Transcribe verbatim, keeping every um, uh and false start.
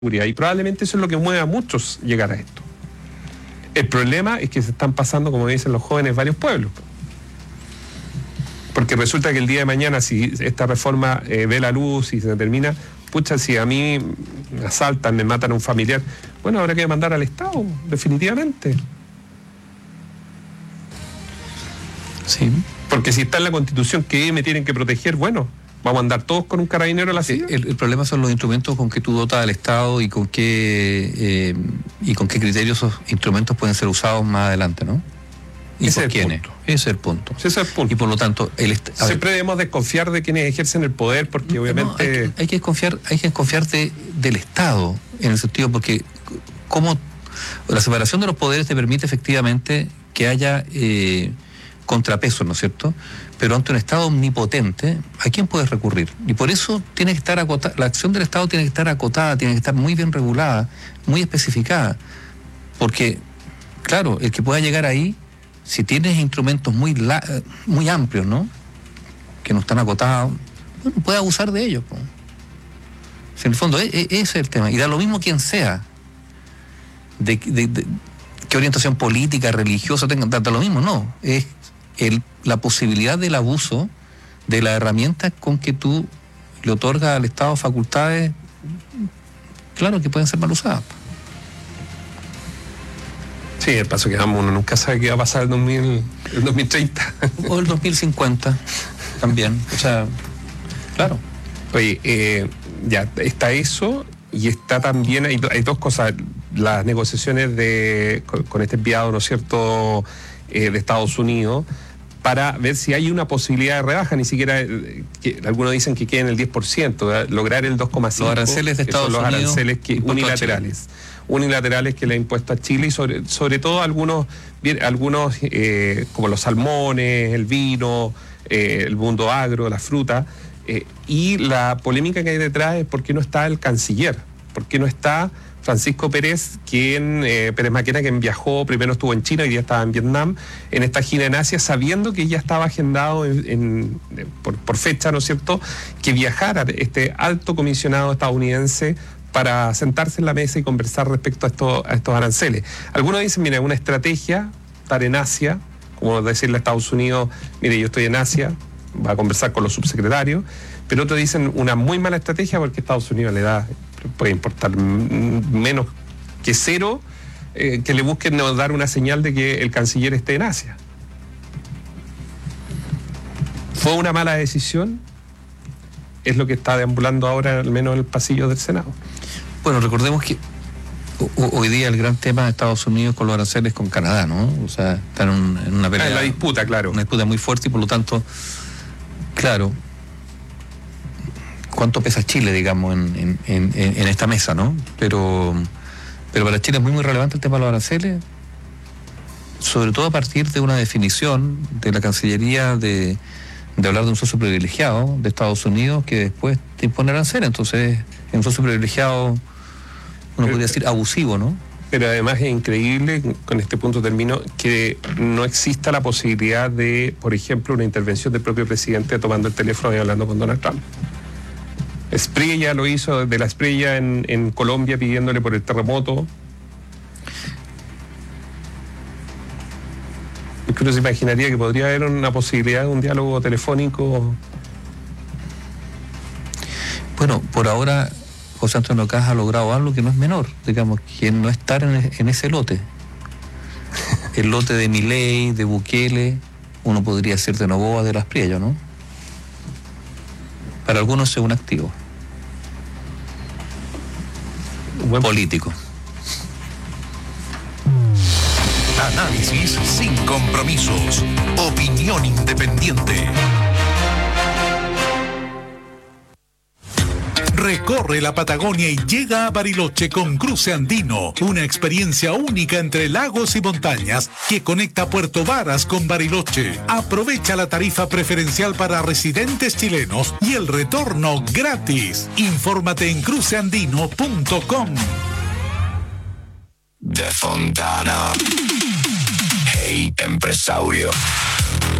seguridad. Y probablemente eso es lo que mueve a muchos llegar a esto. El problema es que se están pasando, como dicen los jóvenes, varios pueblos. Porque resulta que el día de mañana, si esta reforma eh, ve la luz y se termina, pucha, si a mí me asaltan, me matan a un familiar, bueno, habrá que demandar al Estado, definitivamente. Sí. Porque si está en la Constitución que me tienen que proteger, bueno, vamos a andar todos con un carabinero a la silla. El, el problema son los instrumentos con que tú dotas al Estado y con qué eh, y con qué criterios esos instrumentos pueden ser usados más adelante, ¿no? ¿Y Ese por es el quiénes? punto. Ese es el punto. Ese es el punto. Y por lo tanto, el est- siempre debemos desconfiar de quienes ejercen el poder, porque no, obviamente... No, hay, que, hay que desconfiar, hay que desconfiar de, del Estado, en el sentido porque como la separación de los poderes te permite efectivamente que haya eh, contrapesos, ¿no es cierto? Pero ante un Estado omnipotente, ¿a quién puedes recurrir? Y por eso tiene que estar acotada, la acción del Estado tiene que estar acotada, tiene que estar muy bien regulada, muy especificada. Porque, claro, el que pueda llegar ahí, si tienes instrumentos muy la, muy amplios, ¿no? Que no están acotados, bueno, puede abusar de ellos. Pues. Si en el fondo, e, e, ese es el tema. Y da lo mismo quien sea. De, de, de, qué orientación política, religiosa tenga, da, da lo mismo, no. Es el, la posibilidad del abuso de las herramientas con que tú le otorgas al Estado facultades, claro que pueden ser mal usadas. Sí, el paso que damos, uno nunca sabe qué va a pasar el, dos mil, el dos mil treinta. O el dos mil cincuenta también, o sea, claro. Oye, eh, ya está eso y está también, hay, hay dos cosas, las negociaciones de con, con este enviado, ¿no es cierto?, eh, de Estados Unidos, para ver si hay una posibilidad de rebaja, ni siquiera, eh, que algunos dicen que queden el diez por ciento, ¿verdad? Lograr el dos coma cinco por ciento. Los aranceles de Estados Unidos. Los aranceles que, unilaterales. unilaterales que le ha impuesto a Chile y sobre, sobre todo algunos, algunos eh, como los salmones, el vino, eh, el mundo agro, la fruta, eh, y la polémica que hay detrás es por qué no está el canciller, por qué no está Francisco Pérez, quien, eh, Pérez Maquena, quien viajó, primero estuvo en China y ya estaba en Vietnam, en esta gira en Asia, sabiendo que ya estaba agendado en, en, por, por fecha, ¿no es cierto?, que viajara este alto comisionado estadounidense para sentarse en la mesa y conversar respecto a, esto, a estos aranceles. Algunos dicen, mira, una estrategia, estar en Asia, como decirle a Estados Unidos, mire, yo estoy en Asia, va a conversar con los subsecretarios, pero otros dicen una muy mala estrategia porque Estados Unidos le da, puede importar menos que cero, eh, que le busquen dar una señal de que el canciller esté en Asia. ¿Fue una mala decisión? Es lo que está deambulando ahora, al menos en el pasillo del Senado. Bueno, recordemos que hoy día el gran tema de Estados Unidos con los aranceles con Canadá, ¿no? O sea, están en, un, en una pelea. Ah, en la disputa, claro. Una disputa muy fuerte y por lo tanto, claro, ¿cuánto pesa Chile, digamos, en, en, en, en esta mesa, ¿no? Pero, pero para Chile es muy, muy relevante el tema de los aranceles, sobre todo a partir de una definición de la Cancillería de, de hablar de un socio privilegiado de Estados Unidos que después te impone aranceles. Entonces, es un socio privilegiado, uno podría decir abusivo, ¿no? Pero además es increíble, con este punto termino, que no exista la posibilidad de, por ejemplo, una intervención del propio presidente tomando el teléfono y hablando con Donald Trump. Espriella lo hizo, de la Espriella en, en Colombia, pidiéndole por el terremoto. Uno se imaginaría que podría haber una posibilidad de un diálogo telefónico. Bueno, por ahora José Antonio Caz ha logrado algo que no es menor, digamos, que no estar en, en ese lote. El lote de Milei, de Bukele, uno podría decir de Noboa, de Las Priello, ¿no? Para algunos es un activo. Buen político. Análisis sin compromisos. Opinión independiente. Recorre la Patagonia y llega a Bariloche con Cruce Andino, una experiencia única entre lagos y montañas que conecta Puerto Varas con Bariloche. Aprovecha la tarifa preferencial para residentes chilenos y el retorno gratis. Infórmate en cruce andino punto com. De Fontana. Hey, empresario.